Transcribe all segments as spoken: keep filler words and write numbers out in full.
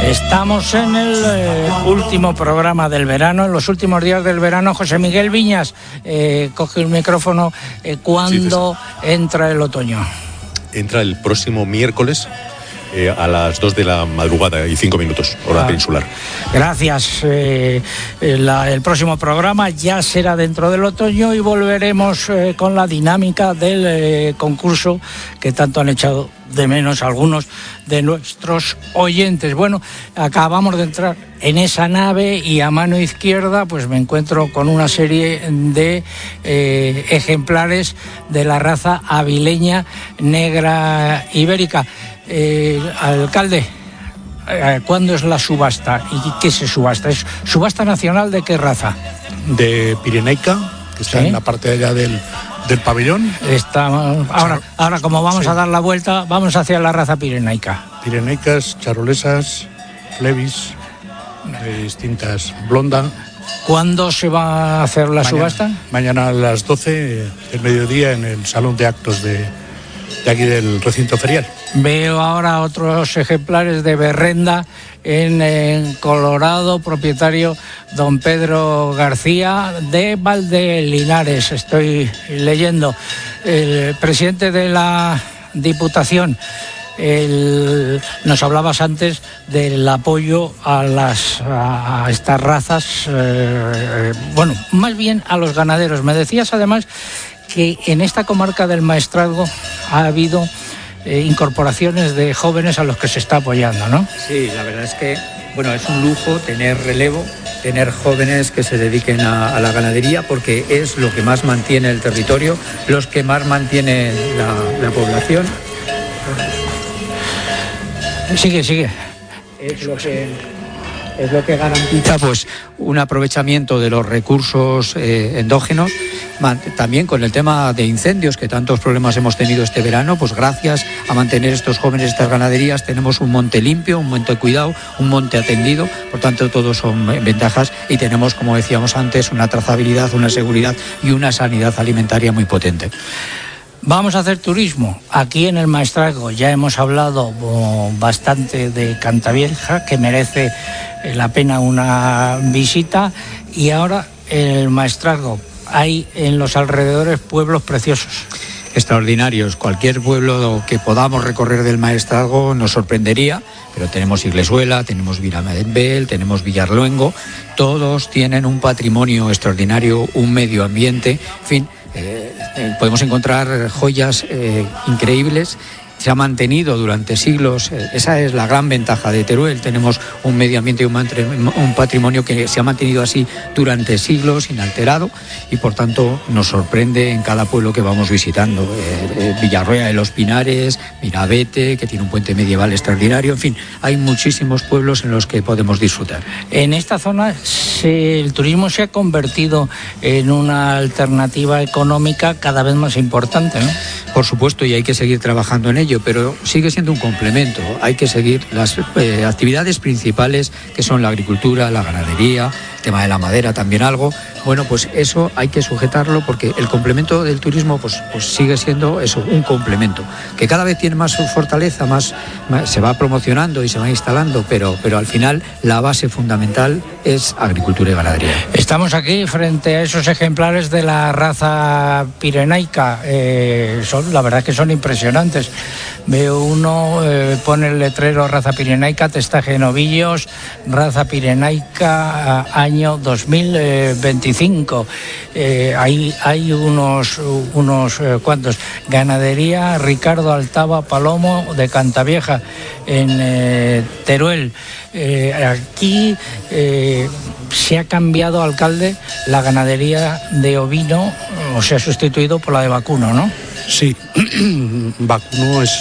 Estamos en el eh, último programa del verano, en los últimos días del verano. José Miguel Viñas, eh, coge el micrófono. Eh, ¿Cuándo sí, entra el otoño? Entra el próximo miércoles eh, a las dos de la madrugada y cinco minutos, hora ah, peninsular. Gracias. Eh, la, el próximo programa ya será dentro del otoño y volveremos eh, con la dinámica del eh, concurso que tanto han echado de menos algunos de nuestros oyentes. Bueno, acabamos de entrar en esa nave y a mano izquierda pues me encuentro con una serie de eh, ejemplares de la raza avileña negra ibérica. Eh, alcalde, eh, ¿cuándo es la subasta y qué se subasta? ¿Es subasta nacional de qué raza? De Pirenaica, que está ¿sí? en la parte de allá del del pabellón. Está, ahora, ahora como vamos sí. a dar la vuelta, vamos hacia la raza pirenaica. Pirenaicas, charolesas, flevis, de distintas, blonda. ¿Cuándo se va a hacer la mañana, subasta? Mañana a las doce del mediodía en el salón de actos de, de aquí del recinto ferial. Veo ahora otros ejemplares de Berrenda en, en Colorado, propietario don Pedro García de Valdelinares. Estoy leyendo. El presidente de la Diputación, el, nos hablabas antes del apoyo a las a estas razas, eh, bueno, más bien a los ganaderos. Me decías además que en esta comarca del Maestrazgo ha habido Eh, incorporaciones de jóvenes a los que se está apoyando, ¿no? Sí, la verdad es que, bueno, es un lujo tener relevo, tener jóvenes que se dediquen a, a la ganadería, porque es lo que más mantiene el territorio, los que más mantienen la, la población. Sigue, sigue. Es lo que... es lo que garantiza pues un aprovechamiento de los recursos eh, endógenos. También con el tema de incendios, que tantos problemas hemos tenido este verano, pues gracias a mantener estos jóvenes, estas ganaderías, tenemos un monte limpio, un monte cuidado, un monte atendido, por tanto todos son ventajas y tenemos, como decíamos antes, una trazabilidad, una seguridad y una sanidad alimentaria muy potente. Vamos a hacer turismo aquí en el Maestrazgo. Ya hemos hablado bastante de Cantavieja, que merece la pena una visita, y ahora el Maestrazgo. Hay en los alrededores pueblos preciosos. Extraordinarios. Cualquier pueblo que podamos recorrer del Maestrazgo nos sorprendería, pero tenemos Iglesuela, tenemos Villamadembel, tenemos Villarluengo, todos tienen un patrimonio extraordinario, un medio ambiente, en fin, eh, eh, podemos encontrar joyas eh, increíbles. Se ha mantenido durante siglos, esa es la gran ventaja de Teruel, tenemos un medio ambiente y un patrimonio que se ha mantenido así durante siglos, inalterado, y por tanto nos sorprende en cada pueblo que vamos visitando. Eh, Villarruea de los Pinares, Mirabete, que tiene un puente medieval extraordinario, en fin, hay muchísimos pueblos en los que podemos disfrutar. En esta zona se, el turismo se ha convertido en una alternativa económica cada vez más importante, ¿no? Por supuesto, y hay que seguir trabajando en ello, pero sigue siendo un complemento. Hay que seguir las eh, actividades principales, que son la agricultura, la ganadería, el tema de la madera también algo. Bueno, pues eso hay que sujetarlo, porque el complemento del turismo pues, pues sigue siendo eso, un complemento, que cada vez tiene más su fortaleza, más, más se va promocionando y se va instalando, pero, pero al final la base fundamental es agricultura y ganadería. Estamos aquí frente a esos ejemplares de la raza pirenaica. Eh, son, la verdad es que son impresionantes. Veo uno, eh, pone el letrero raza pirenaica, testaje novillos, raza pirenaica, año dos mil veinticinco. Eh, hay, hay unos, unos eh, cuantos. Ganadería Ricardo Altava Palomo de Cantavieja, en eh, Teruel. Eh, aquí eh, se ha cambiado, alcalde, la ganadería de ovino, o se ha sustituido por la de vacuno, ¿no? Sí, vacuno es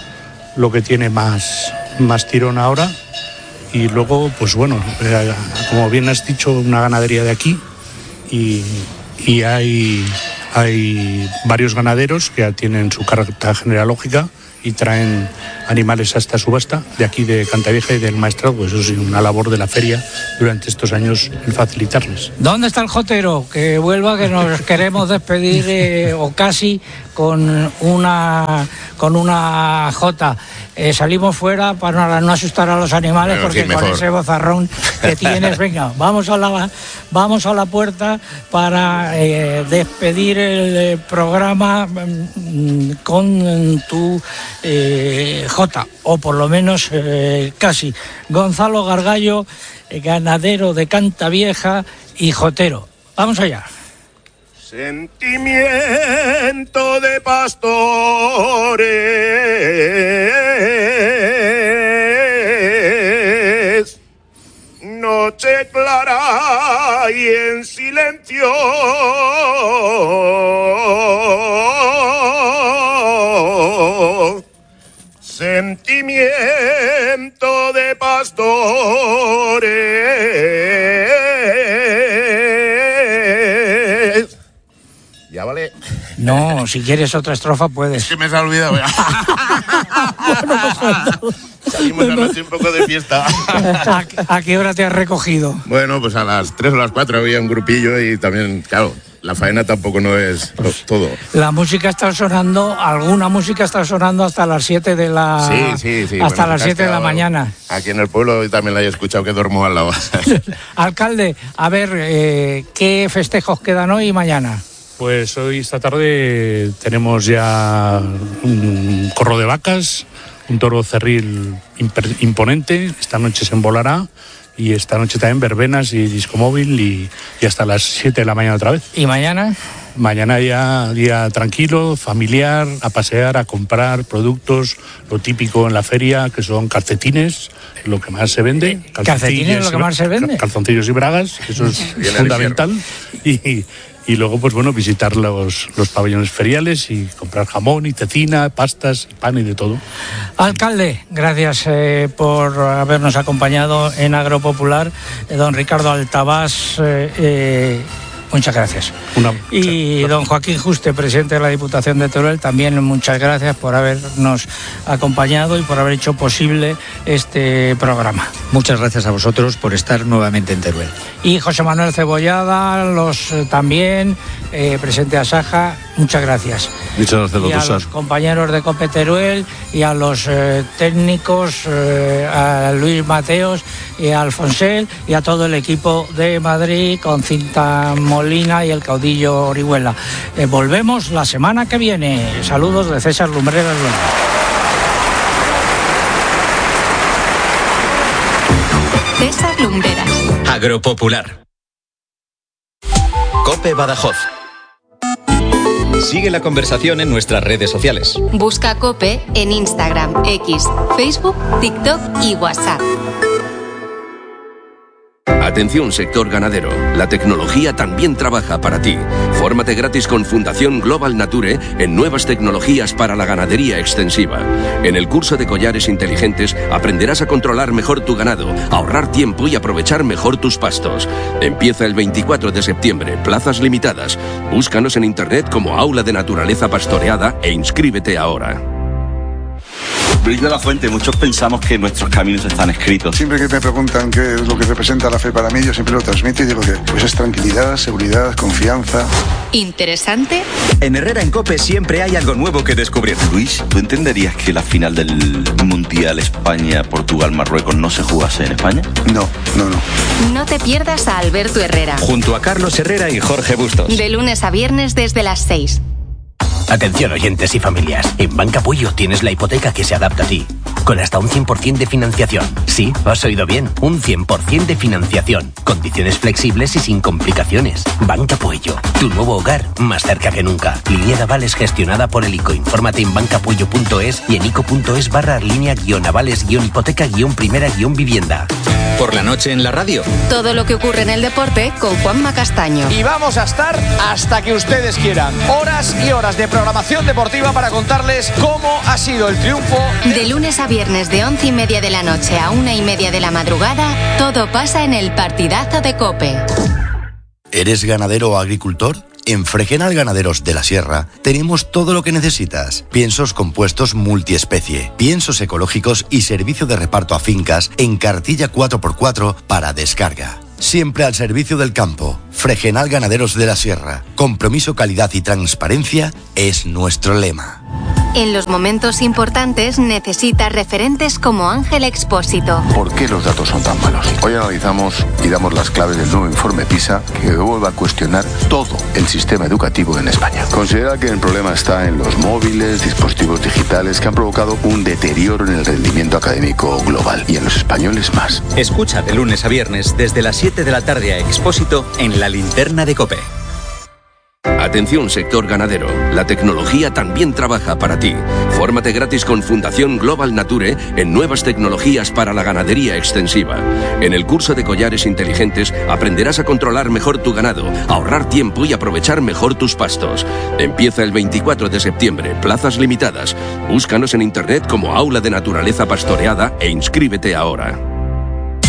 lo que tiene más, más tirón ahora, y luego, pues bueno, eh, como bien has dicho, una ganadería de aquí, y, y hay, hay varios ganaderos que tienen su carta genealógica y traen animales a esta subasta de aquí de Cantavieja y del Maestrazgo. Pues eso es una labor de la feria durante estos años el facilitarles. ¿Dónde está el jotero? Que vuelva, que nos queremos despedir eh, o casi con una con una jota. Eh, salimos fuera para no asustar a los animales, bueno, porque sí, con ese vozarrón que tienes, venga, vamos a la vamos a la puerta para eh, despedir el eh, programa mm, con tu eh, jota, o por lo menos eh, casi. Gonzalo Gargallo, eh, ganadero de Cantavieja y jotero. Vamos allá. Sentimiento de pastores, noche clara y en silencio, sentimiento de pastores. Ya vale. No, si quieres otra estrofa puedes. Es que me se ha olvidado ya. Bueno, pues, salimos anoche un poco de fiesta. ¿A, ¿A qué hora te has recogido? Bueno, pues a las tres o las cuatro había un grupillo y también, claro, la faena tampoco no es todo. La música está sonando, alguna música está sonando hasta las siete de la sí, sí, sí. hasta bueno, las siete de la mañana. Aquí en el pueblo también la he escuchado, que duermo al lado. Alcalde, a ver, eh, ¿qué festejos quedan hoy y mañana? Pues hoy, esta tarde, tenemos ya un corro de vacas, un toro cerril imper- imponente. Esta noche se embolará. Y esta noche también verbenas y disco móvil y, y hasta las siete de la mañana otra vez. ¿Y mañana? Mañana ya día tranquilo, familiar, a pasear, a comprar productos, lo típico en la feria, que son calcetines, lo que más se vende. ¿Calcetines es lo que más se vende? Calzoncillos y bragas, eso es Bien fundamental. Y, y luego, pues bueno, visitar los, los pabellones feriales y comprar jamón y cecina, pastas, pan y de todo. Alcalde, gracias eh, por habernos acompañado en Agropopular. Eh, don Ricardo Altabás, eh, eh, muchas gracias. Una, y don Joaquín Juste, presidente de la Diputación de Teruel, también muchas gracias por habernos acompañado y por haber hecho posible este programa. Muchas gracias a vosotros por estar nuevamente en Teruel. Y José Manuel Cebollada, los eh, también, eh, presidente de Asaja, muchas gracias. Muchas gracias, y a los compañeros de COPE Teruel y a los eh, técnicos, eh, a Luis Mateos y a Alfonsel y a todo el equipo de Madrid con Cinta Molina y el caudillo Orihuela. Eh, volvemos la semana que viene. Saludos de César Lumbreras. César Lumbreras. Agropopular. COPE Badajoz. Sigue la conversación en nuestras redes sociales. Busca COPE en Instagram, X, Facebook, TikTok y WhatsApp. Atención sector ganadero, la tecnología también trabaja para ti. Fórmate gratis con Fundación Global Nature en nuevas tecnologías para la ganadería extensiva. En el curso de collares inteligentes aprenderás a controlar mejor tu ganado, ahorrar tiempo y aprovechar mejor tus pastos. Empieza el veinticuatro de septiembre, plazas limitadas. Búscanos en internet como Aula de Naturaleza Pastoreada e inscríbete ahora. Luis de la Fuente, muchos pensamos que nuestros caminos están escritos. Siempre que me preguntan qué es lo que representa la fe para mí, yo siempre lo transmito y digo que pues es tranquilidad, seguridad, confianza. ¿Interesante? En Herrera en COPE siempre hay algo nuevo que descubrir. Luis, ¿tú entenderías que la final del Mundial España-Portugal-Marruecos no se jugase en España? No, no, no. No te pierdas a Alberto Herrera. Junto a Carlos Herrera y Jorge Bustos. De lunes a viernes desde las seis. Atención oyentes y familias, en Banca Puyo tienes la hipoteca que se adapta a ti, con hasta un cien por ciento de financiación. Sí, has oído bien, un cien por ciento de financiación, condiciones flexibles y sin complicaciones. Banca Puyo, tu nuevo hogar más cerca que nunca. Línea de avales gestionada por el I C O. Infórmate en bancapuyo punto es y en ico punto es barra línea guión avales guión hipoteca guión primera guión vivienda. Por la noche en la radio. Todo lo que ocurre en el deporte con Juanma Castaño. Y vamos a estar hasta que ustedes quieran. Horas y horas de programación deportiva para contarles cómo ha sido el triunfo. De lunes a viernes de once y media de la noche a una y media de la madrugada, todo pasa en el partidazo de COPE. ¿Eres ganadero o agricultor? En Fregenal Ganaderos de la Sierra tenemos todo lo que necesitas. Piensos compuestos multiespecie, piensos ecológicos y servicio de reparto a fincas en cartilla cuatro por cuatro para descarga. Siempre al servicio del campo. Fregenal Ganaderos de la Sierra. Compromiso, calidad y transparencia es nuestro lema. En los momentos importantes necesitas referentes como Ángel Expósito. ¿Por qué los datos son tan malos? Hoy analizamos y damos las claves del nuevo informe PISA que vuelve a cuestionar todo el sistema educativo en España. Considera que el problema está en los móviles, dispositivos digitales que han provocado un deterioro en el rendimiento académico global y en los españoles más. Escucha de lunes a viernes desde las siete de la tarde a Expósito en La Linterna de COPE. Atención sector ganadero, la tecnología también trabaja para ti. Fórmate gratis con Fundación Global Nature en nuevas tecnologías para la ganadería extensiva. En el curso de collares inteligentes aprenderás a controlar mejor tu ganado, ahorrar tiempo y aprovechar mejor tus pastos. Empieza el veinticuatro de septiembre, plazas limitadas. Búscanos en internet como Aula de Naturaleza Pastoreada e inscríbete ahora.